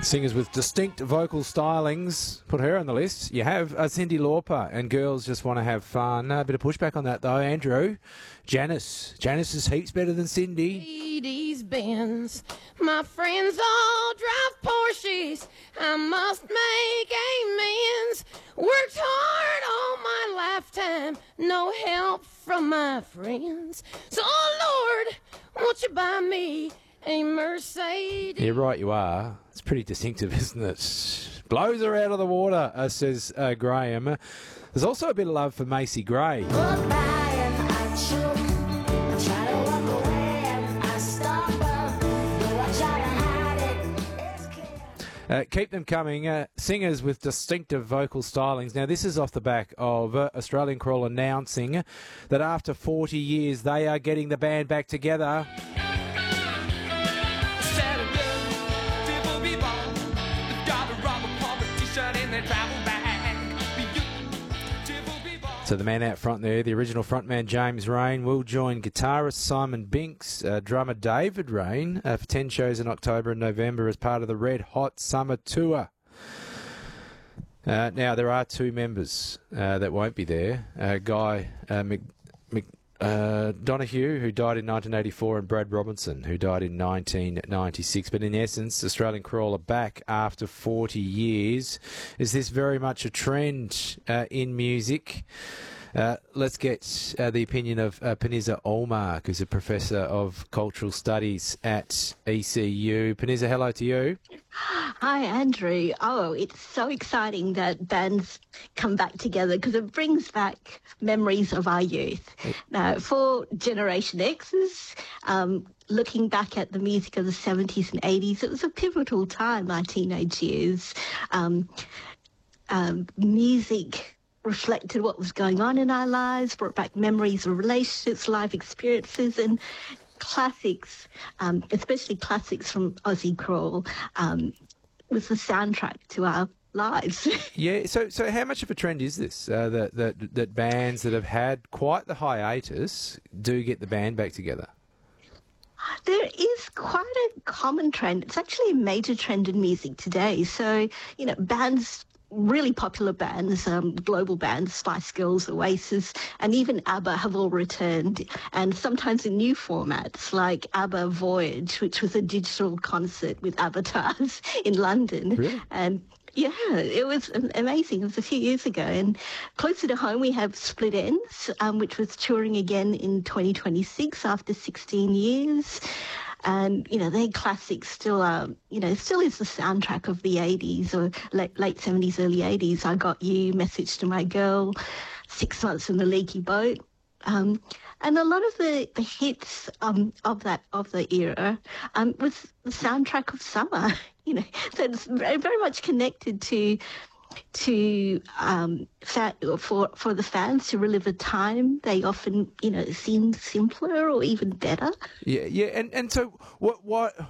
Singers with distinct vocal stylings. Put her on the list. You have Cyndi Lauper and Girls Just Want to Have Fun. A bit of pushback on that, though, Andrew. Janice. Janice is heaps better than Cyndi. Mercedes Benz. My friends all drive Porsches. I must make amends. Worked hard all my lifetime. No help from my friends. So, Lord, won't you buy me a Mercedes? You're right, you are. It's pretty distinctive, isn't it? Blows her out of the water, says Graham. There's also a bit of love for Macy Gray. Keep them coming. Singers with distinctive vocal stylings. Now, this is off the back of Australian Crawl announcing that after 40 years, they are getting the band back together. So the man out front there, the original frontman James Rain, will join guitarist Simon Binks, drummer David Rain, for 10 shows in October and November as part of the Red Hot Summer Tour. Now, there are two members that won't be there. Guy Donahue, who died in 1984, and Brad Robinson, who died in 1996. But in essence, Australian Crawl are back after 40 years. Is this very much a trend in music? Let's get the opinion of Peniza Olmark, who's a professor of cultural studies at ECU. Peniza, hello to you. Hi, Andrew. Oh, it's so exciting that bands come back together because it brings back memories of our youth. Now, for Generation X's, looking back at the music of the 70s and 80s, it was a pivotal time, our teenage years. Music reflected what was going on in our lives, brought back memories of relationships, life experiences, and classics, especially classics from Aussie Crawl, was the soundtrack to our lives. Yeah, so how much of a trend is this, that bands that have had quite the hiatus do get the band back together? There is quite a common trend. It's actually a major trend in music today. So, bands, really popular bands, global bands, Spice Girls, Oasis, and even ABBA have all returned, and sometimes in new formats like ABBA Voyage, which was a digital concert with avatars in London. Really? And yeah, it was amazing. It was a few years ago. And closer to home, we have Split Enz, which was touring again in 2026 after 16 years. And, their classics still are, still is the soundtrack of the 80s or late 70s, early 80s. I Got You, Message to My Girl, 6 Months in the Leaky Boat. And a lot of the hits of the era was the soundtrack of summer, So it's very, very much connected to for the fans to relive a time they often seem simpler or even better. Yeah, and so what